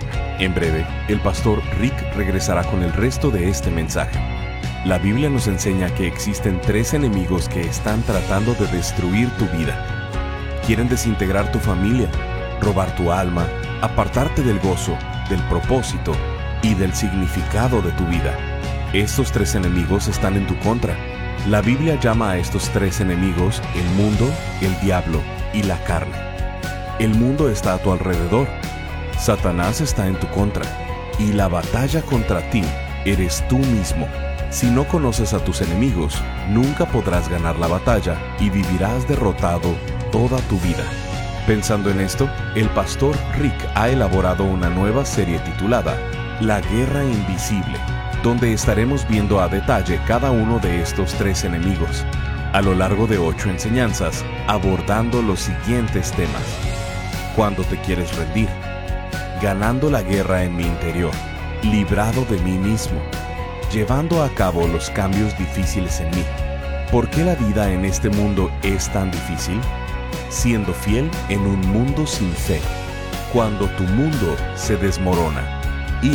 En breve, el pastor Rick regresará con el resto de este mensaje. La Biblia nos enseña que existen tres enemigos que están tratando de destruir tu vida. Quieren desintegrar tu familia, robar tu alma, apartarte del gozo, del propósito y del significado de tu vida. Estos tres enemigos están en tu contra. La Biblia llama a estos tres enemigos el mundo, el diablo y la carne. El mundo está a tu alrededor. Satanás está en tu contra. Y la batalla contra ti eres tú mismo. Si no conoces a tus enemigos, nunca podrás ganar la batalla y vivirás derrotado toda tu vida. Pensando en esto, el pastor Rick ha elaborado una nueva serie titulada La Guerra Invisible, donde estaremos viendo a detalle cada uno de estos tres enemigos, a lo largo de ocho enseñanzas, abordando los siguientes temas. Cuando te quieres rendir, ganando la guerra en mi interior, librado de mí mismo, llevando a cabo los cambios difíciles en mí. ¿Por qué la vida en este mundo es tan difícil? Siendo fiel en un mundo sin fe, cuando tu mundo se desmorona. Y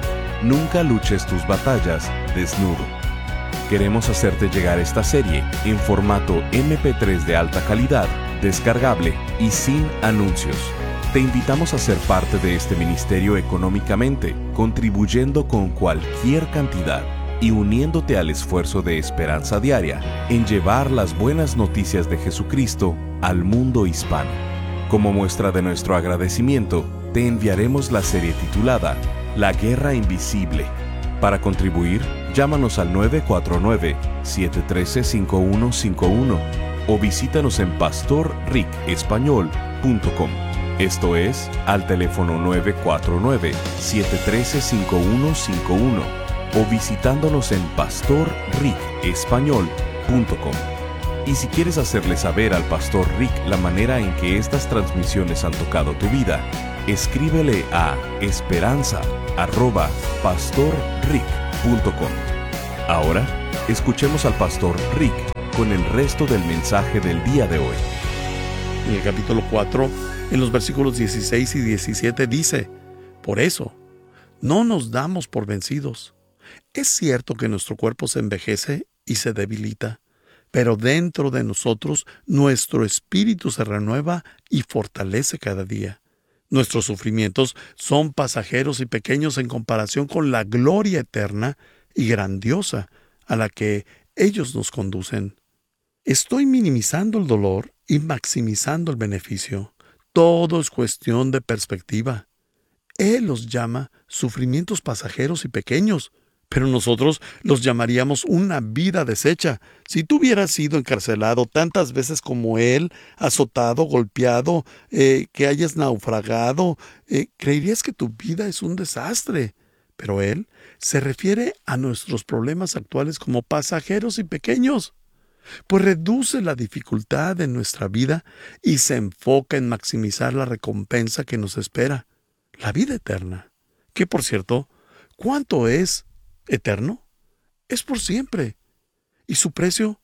nunca luches tus batallas desnudo. Queremos hacerte llegar esta serie en formato eme pe tres de alta calidad, descargable y sin anuncios. Te invitamos a ser parte de este ministerio económicamente, contribuyendo con cualquier cantidad y uniéndote al esfuerzo de Esperanza Diaria en llevar las buenas noticias de Jesucristo al mundo hispano. Como muestra de nuestro agradecimiento, te enviaremos la serie titulada La Guerra Invisible. Para contribuir, llámanos al nueve cuatro nueve, siete uno tres, cinco uno cinco uno o visítanos en pastor rick español punto com. Esto es, al teléfono nueve cuatro nueve, siete uno tres, cinco uno cinco uno o visitándonos en pastor rick español punto com. Y si quieres hacerle saber al pastor Rick la manera en que estas transmisiones han tocado tu vida, escríbele a esperanza arroba pastorrick punto com. Ahora, escuchemos al pastor Rick con el resto del mensaje del día de hoy. En el capítulo cuatro, en los versículos dieciséis y diecisiete dice: por eso, no nos damos por vencidos. Es cierto que nuestro cuerpo se envejece y se debilita, pero dentro de nosotros nuestro espíritu se renueva y fortalece cada día. Nuestros sufrimientos son pasajeros y pequeños en comparación con la gloria eterna y grandiosa a la que ellos nos conducen. Estoy minimizando el dolor y maximizando el beneficio. Todo es cuestión de perspectiva. Él los llama sufrimientos pasajeros y pequeños, pero nosotros los llamaríamos una vida deshecha. Si tú hubieras sido encarcelado tantas veces como él, azotado, golpeado, eh, que hayas naufragado, eh, creerías que tu vida es un desastre. Pero él se refiere a nuestros problemas actuales como pasajeros y pequeños, pues reduce la dificultad en nuestra vida y se enfoca en maximizar la recompensa que nos espera, la vida eterna. Que, por cierto, ¿cuánto es eterno? Es por siempre. ¿Y su precio?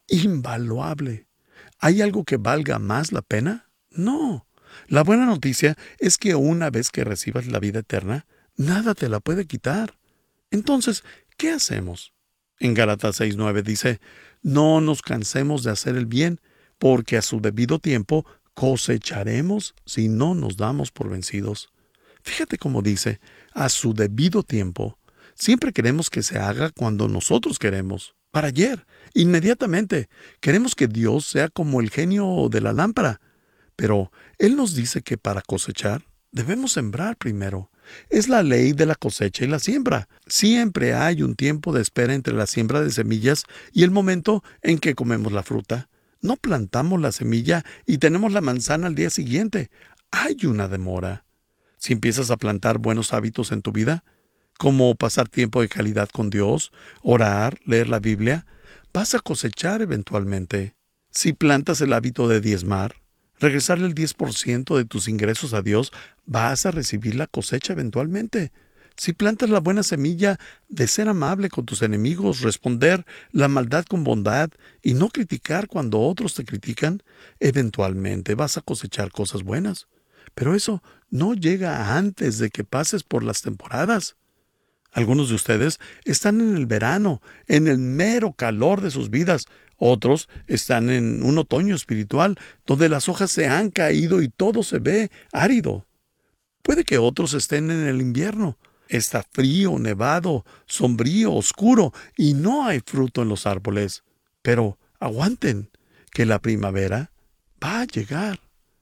Invaluable. ¿Hay algo que valga más la pena? No. La buena noticia es que una vez que recibas la vida eterna, nada te la puede quitar. Entonces, ¿qué hacemos? En Gálatas seis nueve dice: no nos cansemos de hacer el bien, porque a su debido tiempo cosecharemos si no nos damos por vencidos. Fíjate cómo dice, a su debido tiempo. Siempre queremos que se haga cuando nosotros queremos, para ayer, inmediatamente. Queremos que Dios sea como el genio de la lámpara. Pero Él nos dice que para cosechar debemos sembrar primero. Es la ley de la cosecha y la siembra. Siempre hay un tiempo de espera entre la siembra de semillas y el momento en que comemos la fruta. No plantamos la semilla y tenemos la manzana al día siguiente. Hay una demora. Si empiezas a plantar buenos hábitos en tu vida, como pasar tiempo de calidad con Dios, orar, leer la Biblia, vas a cosechar eventualmente. Si plantas el hábito de diezmar, regresarle el diez por ciento de tus ingresos a Dios, vas a recibir la cosecha eventualmente. Si plantas la buena semilla de ser amable con tus enemigos, responder la maldad con bondad y no criticar cuando otros te critican, eventualmente vas a cosechar cosas buenas. Pero eso no llega antes de que pases por las temporadas. Algunos de ustedes están en el verano, en el mero calor de sus vidas. Otros están en un otoño espiritual, donde las hojas se han caído y todo se ve árido. Puede que otros estén en el invierno. Está frío, nevado, sombrío, oscuro, y no hay fruto en los árboles. Pero aguanten, que la primavera va a llegar.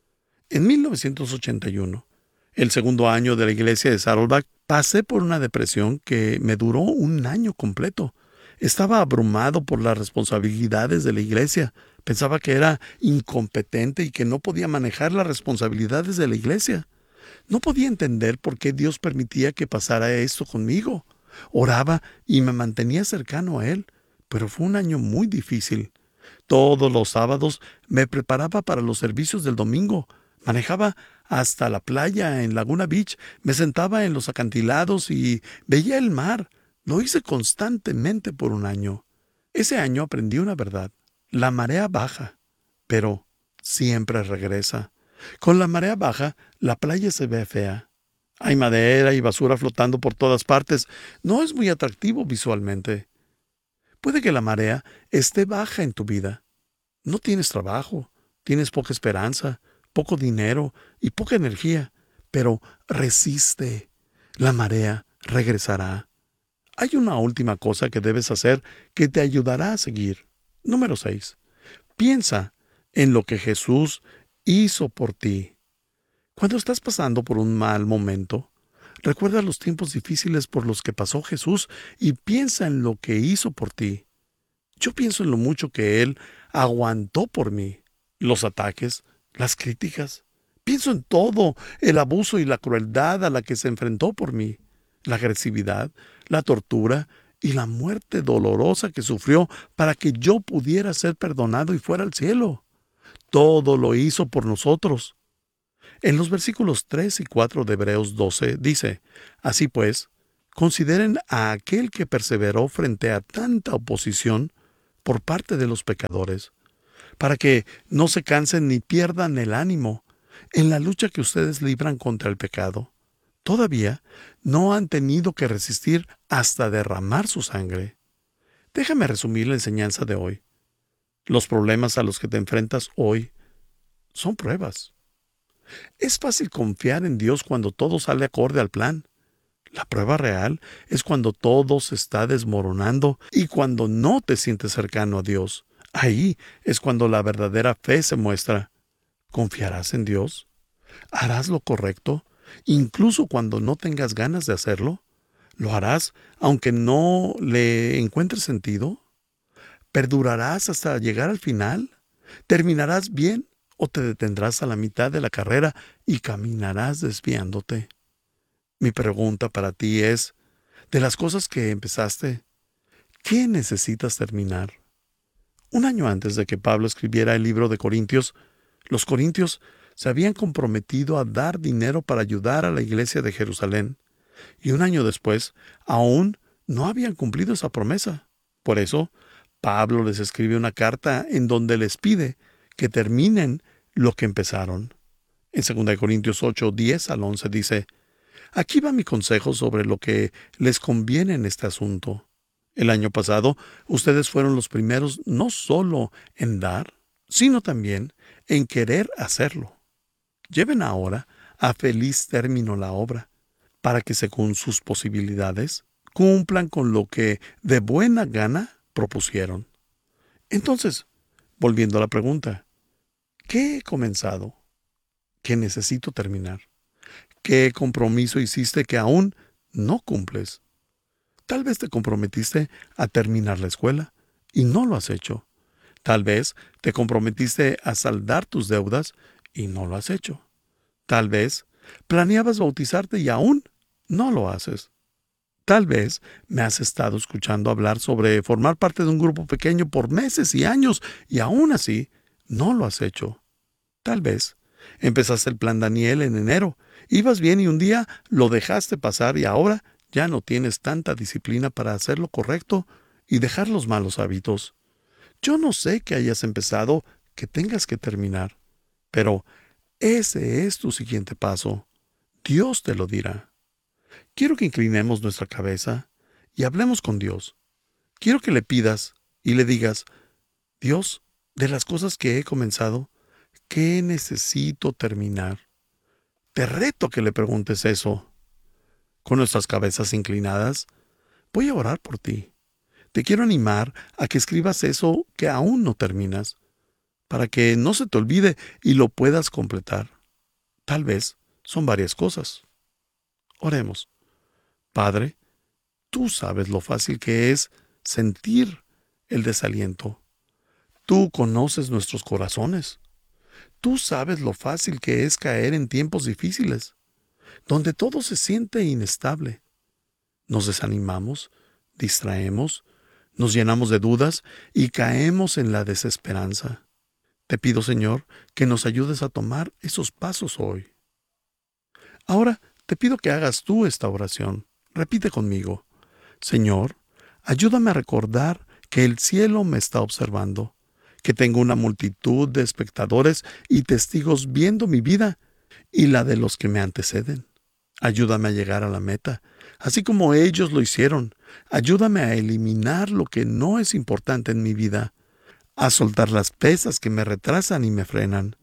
En mil novecientos ochenta y uno, el segundo año de la iglesia de Saddleback, pasé por una depresión que me duró un año completo. Estaba abrumado por las responsabilidades de la iglesia. Pensaba que era incompetente y que no podía manejar las responsabilidades de la iglesia. No podía entender por qué Dios permitía que pasara esto conmigo. Oraba y me mantenía cercano a Él, pero fue un año muy difícil. Todos los sábados me preparaba para los servicios del domingo. Manejaba hasta la playa en Laguna Beach, me sentaba en los acantilados y veía el mar. Lo hice constantemente por un año. Ese año aprendí una verdad. La marea baja, pero siempre regresa. Con la marea baja, la playa se ve fea. Hay madera y basura flotando por todas partes. No es muy atractivo visualmente. Puede que la marea esté baja en tu vida. No tienes trabajo, tienes poca esperanza, poco dinero y poca energía, pero resiste. La marea regresará. Hay una última cosa que debes hacer que te ayudará a seguir. Número seis. Piensa en lo que Jesús hizo por ti. Cuando estás pasando por un mal momento, recuerda los tiempos difíciles por los que pasó Jesús y piensa en lo que hizo por ti. Yo pienso en lo mucho que Él aguantó por mí, los ataques, las críticas. Pienso en todo el abuso y la crueldad a la que se enfrentó por mí, la agresividad, la tortura y la muerte dolorosa que sufrió para que yo pudiera ser perdonado y fuera al cielo. Todo lo hizo por nosotros. En los versículos tres y cuatro de Hebreos doce dice: Así pues, consideren a aquel que perseveró frente a tanta oposición por parte de los pecadores, para que no se cansen ni pierdan el ánimo en la lucha que ustedes libran contra el pecado. Todavía no han tenido que resistir hasta derramar su sangre. Déjame resumir la enseñanza de hoy. Los problemas a los que te enfrentas hoy son pruebas. Es fácil confiar en Dios cuando todo sale acorde al plan. La prueba real es cuando todo se está desmoronando y cuando no te sientes cercano a Dios. Ahí es cuando la verdadera fe se muestra. ¿Confiarás en Dios? ¿Harás lo correcto, incluso cuando no tengas ganas de hacerlo? ¿Lo harás aunque no le encuentres sentido? ¿Perdurarás hasta llegar al final? ¿Terminarás bien o te detendrás a la mitad de la carrera y caminarás desviándote? Mi pregunta para ti es, de las cosas que empezaste, ¿qué necesitas terminar? Un año antes de que Pablo escribiera el libro de Corintios, los corintios se habían comprometido a dar dinero para ayudar a la iglesia de Jerusalén, y un año después aún no habían cumplido esa promesa. Por eso, Pablo les escribe una carta en donde les pide que terminen lo que empezaron. En segunda de Corintios ocho, diez al once dice: Aquí va mi consejo sobre lo que les conviene en este asunto. El año pasado, ustedes fueron los primeros no solo en dar, sino también en querer hacerlo. Lleven ahora a feliz término la obra, para que según sus posibilidades cumplan con lo que de buena gana propusieron. Entonces, volviendo a la pregunta, ¿qué he comenzado? ¿Qué necesito terminar? ¿Qué compromiso hiciste que aún no cumples? Tal vez te comprometiste a terminar la escuela y no lo has hecho. Tal vez te comprometiste a saldar tus deudas y no lo has hecho. Tal vez planeabas bautizarte y aún no lo haces. Tal vez me has estado escuchando hablar sobre formar parte de un grupo pequeño por meses y años y aún así no lo has hecho. Tal vez empezaste el plan Daniel en enero, ibas bien y un día lo dejaste pasar y ahora ya no tienes tanta disciplina para hacer lo correcto y dejar los malos hábitos. Yo no sé que hayas empezado, que tengas que terminar, pero ese es tu siguiente paso. Dios te lo dirá. Quiero que inclinemos nuestra cabeza y hablemos con Dios. Quiero que le pidas y le digas: Dios, de las cosas que he comenzado, ¿qué necesito terminar? Te reto que le preguntes eso. Con nuestras cabezas inclinadas, voy a orar por ti. Te quiero animar a que escribas eso que aún no terminas, para que no se te olvide y lo puedas completar. Tal vez son varias cosas. Oremos. Padre, tú sabes lo fácil que es sentir el desaliento. Tú conoces nuestros corazones. Tú sabes lo fácil que es caer en tiempos difíciles, donde todo se siente inestable. Nos desanimamos, distraemos, nos llenamos de dudas y caemos en la desesperanza. Te pido, Señor, que nos ayudes a tomar esos pasos hoy. Ahora te pido que hagas tú esta oración. Repite conmigo: Señor, ayúdame a recordar que el cielo me está observando, que tengo una multitud de espectadores y testigos viendo mi vida y la de los que me anteceden. Ayúdame a llegar a la meta, así como ellos lo hicieron. Ayúdame a eliminar lo que no es importante en mi vida, a soltar las pesas que me retrasan y me frenan.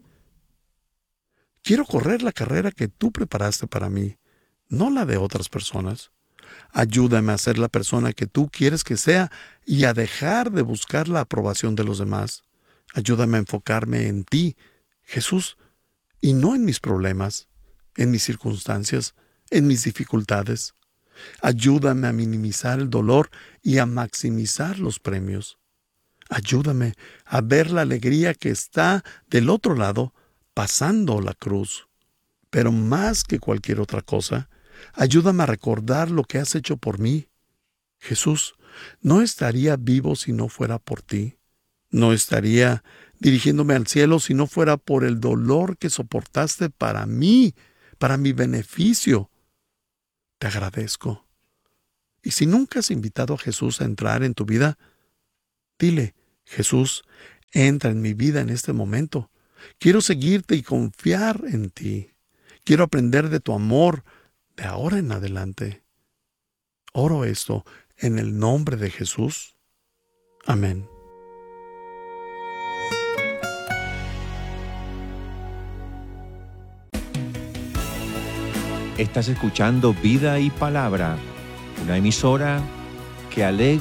Quiero correr la carrera que tú preparaste para mí, no la de otras personas. Ayúdame a ser la persona que tú quieres que sea y a dejar de buscar la aprobación de los demás. Ayúdame a enfocarme en ti, Jesús, y no en mis problemas, en mis circunstancias, en mis dificultades. Ayúdame a minimizar el dolor y a maximizar los premios. Ayúdame a ver la alegría que está del otro lado, pasando la cruz. Pero más que cualquier otra cosa, ayúdame a recordar lo que has hecho por mí. Jesús, No estaría vivo si no fuera por ti. No estaría dirigiéndome al cielo si no fuera por el dolor que soportaste para mí, para mi beneficio. Te agradezco. Y si nunca has invitado a Jesús a entrar en tu vida, dile: Jesús, entra en mi vida en este momento. Quiero seguirte y confiar en ti. Quiero aprender de tu amor de ahora en adelante. Oro esto en el nombre de Jesús. Amén. Estás escuchando Vida y Palabra, una emisora que alegra